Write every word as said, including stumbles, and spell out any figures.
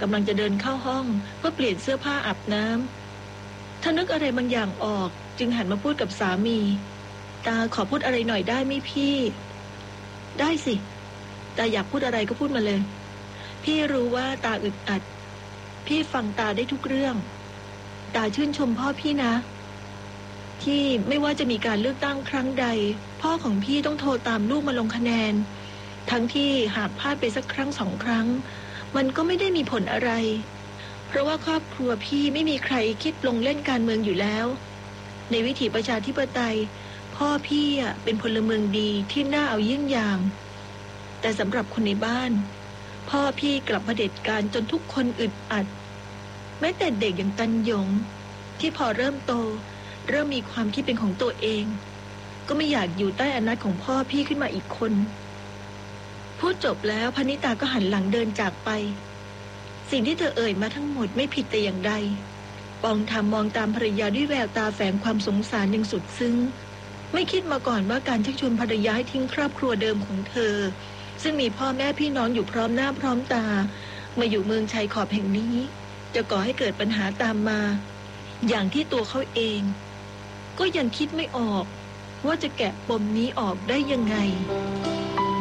กำลังจะเดินเข้าห้องเพื่อเปลี่ยนเสื้อผ้าอาบน้ำเธอนึกอะไรบางอย่างออกจึงหันมาพูดกับสามีตาขอพูดอะไรหน่อยได้ไหมพี่ได้สิตาอยากพูดอะไรก็พูดมาเลยพี่รู้ว่าตาอึดอัดพี่ฟังตาได้ทุกเรื่องตาชื่นชมพ่อพี่นะที่ไม่ว่าจะมีการเลือกตั้งครั้งใดพ่อของพี่ต้องโทรตามลูกมาลงคะแนนทั้งที่หากพลาดไปสักครั้งสองครั้งมันก็ไม่ได้มีผลอะไรเพราะว่าครอบครัวพี่ไม่มีใครคิดลงเล่นการเมืองอยู่แล้วในวิถีประชาธิปไตยพ่อพี่เป็นพลเมืองดีที่น่าเอาเยี่ยงอย่างแต่สำหรับคนในบ้านพ่อพี่กลับเผด็จการจนทุกคนอึดอัดแม้แต่เด็กอย่างตันหยงที่พอเริ่มโตเริ่มมีความคิดเป็นของตัวเองก็ไม่อยากอยู่ใต้อำนาจของพ่อพี่ขึ้นมาอีกคนพูดจบแล้วพนิตาก็หันหลังเดินจากไปสิ่งที่เธอเอ่ยมาทั้งหมดไม่ผิดแต่อย่างใดปองทำมองตามภรรยาด้วยแววตาแฝงความสงสารอย่างสุดซึ้งไม่คิดมาก่อนว่าการชักชวนภรรยาให้ทิ้งครอบครัวเดิมของเธอซึ่งมีพ่อแม่พี่น้องอยู่พร้อมหน้าพร้อมตามาอยู่เมืองชายขอบแห่งนี้จะก่อให้เกิดปัญหาตามมาอย่างที่ตัวเขาเองก็ยังคิดไม่ออกว่าจะแกะปมนี้ออกได้ยังไง